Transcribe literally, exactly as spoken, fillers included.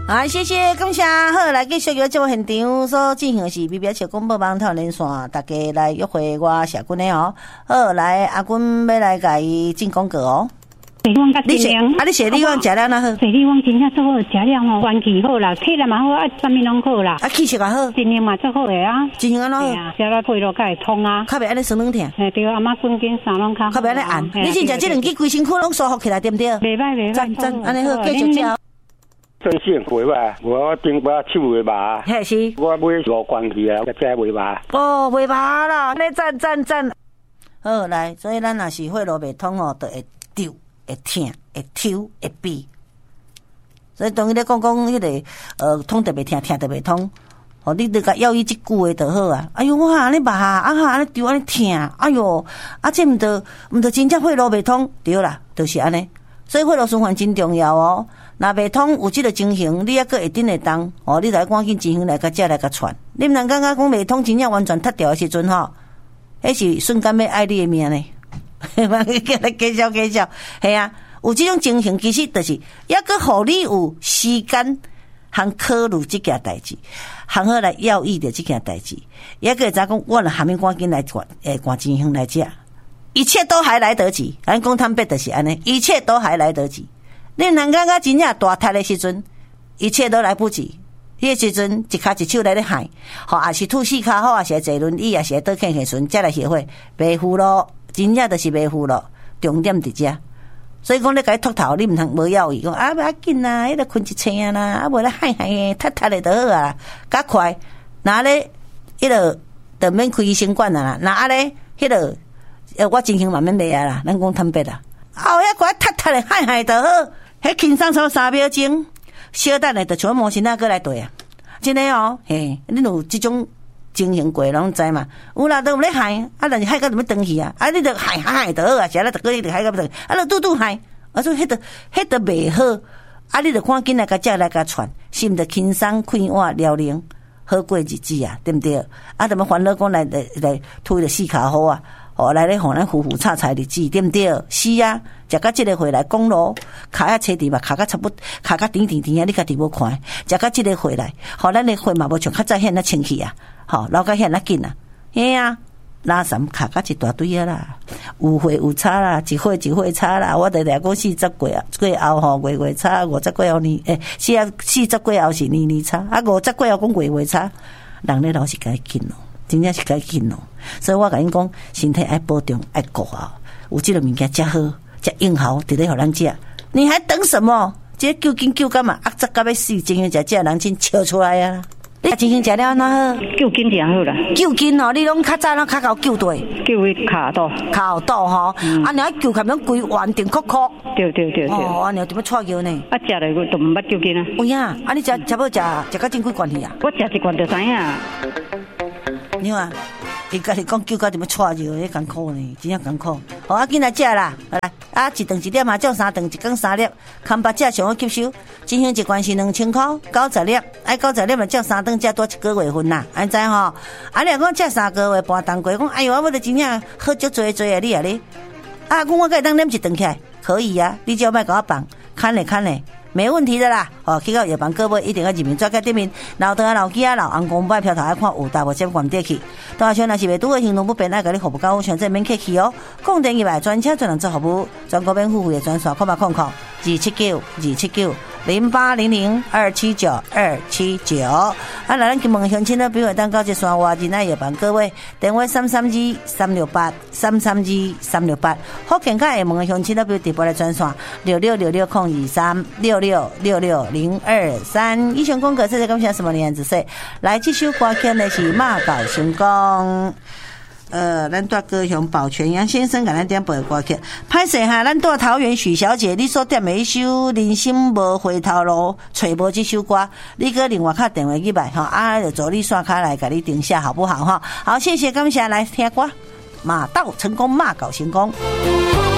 好，谢谢感谢。好，来继续由节目现场所进行的是 B B S 广播网头连线，大家来约会我社君的哦。好，来阿君要来甲伊进广告哦。 水汪甲尽量， 啊，你水利旺食了哪好？ 水利旺真正最好，食了吼，元气好啦，体力嘛好，啊，啥物拢好啦。 啊，气色也好， 尽量嘛最好的啊。 尽量安怎好？ 啊，食了肺都会通啊。 较袂安尼酸软疼。 嘿，对，阿妈滚筋啥拢较好。 较袂安尼按。你真食这两支规身躯拢舒服起来，对不对？ 袂歹袂歹。 赞赞，安尼好，继续食。 真性袂歹，我顶把手袂麻。 嘿是。 我买五罐去啊，才袂麻。 哦，袂麻啦，你赞赞赞。好来，所以咱若是血路袂通哦，就会丢。会疼，会抽，会闭，所以当伊咧讲讲迄个呃，通特别疼，疼特别通，哦，你得甲要伊一句话就好啊。哎哟，我安尼麻，啊哈，安尼丢，安尼疼，哎哟，啊这毋得毋得真正血路袂通，对啦，就是安尼。所以血路循环真重要哦。若袂通有即个情形，你抑个会顶会当，哦，你来赶紧进行来甲遮来甲传。你毋通感觉讲袂通，真正完全脱掉的时阵吼，迄是瞬间要爱你的命呢。继续继续，系啊，有这种情形，其实就是抑个互你有时间，通考虑这件代志，通好来要义的这件代志，抑个会知讲，我若下面赶紧来赶，诶，赶真香来食，一切都还来得及。咱讲坦白就是安尼，一切都还来得及。你若感觉真正大塌的时阵，一切都来不及。迄个时阵，一骹一手来咧害，吼，也是吐四骹好，也是坐轮椅，也是倒坑下船，才来学会袂负咯。真正就是袂负咯，重点伫遮。所以讲你甲伊秃头，你毋通无要伊讲啊，不要紧啦，迄个困一醒啦，啊，无咧害害诶，塌塌咧就好啊，较快。那咧，迄个就免开医生馆啦，那咧，迄个呃，我真心慢慢卖啊啦，咱讲坦白啦。后遐快塌塌咧害害就好，迄轻松超三秒钟，小等咧就像毛巾仔过来对啊，真诶哦，嘿，恁有即种。情形过拢知嘛，有啦都有咧害，啊但是害到怎么登去啊？啊你着害害就好啊，是啦，逐个你着害到登，啊你拄拄害，啊所以迄个迄个袂好，啊你着赶紧来甲遮来甲传，心着轻松快活了灵，好过日子啊，对不对？啊怎么烦恼讲来来来推着四骹好啊？哦来咧互咱呼呼叉叉日子，对不对？是啊，食到即个回来公路，骹啊车地嘛，骹甲差不骹甲甜甜甜啊，你家己无看，食到即个回来，互咱的血嘛无像较早遐那清气啊。好，老甲遐那紧啊，嘿啊，拉衫卡甲一大堆啊啦，有岁有差啦，一岁一岁差啦。我得来讲四十过啊，过后吼月月差，五十过后年诶，四啊四十过后是年年差，啊五十过后讲月月差，人咧老是该紧咯，真正是该紧咯。所以我甲因讲，身体爱保重，爱顾好，有即个物件才好，才用好，伫咧互咱食。你还等什么？这救紧救干嘛？啊，这到要死，真正食这人真笑出来啊！你真正食了哪好？ 救筋就好啦。 救筋哦，你拢较早拢较够救对。 救伊卡肚。卡肚吼，嗯、啊，你爱救，咁样规完定壳壳。 对对对对。 哦，啊，你点么错叫呢？ 啊，食了都唔捌救筋啊。 有呀，啊，你食食要食食到真几罐去啊？ 我食一罐就知影。 你看，伊家己讲救到点么错叫，迄艰苦呢，真正艰苦。好，啊，紧来食啦，来。啊，一顿一点嘛，照三顿，一天三粒，看八只上好吸收。进行一罐是两千块，九十粒，爱九十粒嘛，照三顿，才多一个月份啦，安知吼？啊，你若讲照三个月半当过，讲哎哟，我得真正好足多多啊，你啊你，啊，讲我可以当啉一顿起来，可以啊，你只要莫甲我放，看咧看咧。没问题的啦，哦，去到药房各位一定要入面，抓个店面，老豆啊、老鸡啊、老红公摆票头爱看有大无接关得去。当然，像若是袂拄的行动不便，爱甲你服务到全正免客气哦。空电以外，专车专人做服务，全国免付费的专线，空八空空二七九二七九零八零零二七九二七九。啊，来咱金门乡亲呢，比如当高级山话，真爱药房各位，电话三三二三六八三三二三六八。福建甲厦门的乡亲呢，比如直播的专线六六六六空二三六六六六零二三。以上广告，谢谢感谢什么年子说，来这首歌曲呢是马岛成功。呃，咱带高雄保全杨先生给咱点播的歌曲，歹势哈，咱带桃园许小姐，你所点的一首《人生无回头路》，找无这首歌，你搁另外卡电话去买哈，啊，就助你刷卡来给你定下好不好哈？好，谢谢感谢，来听歌，马到成功，马搞成功。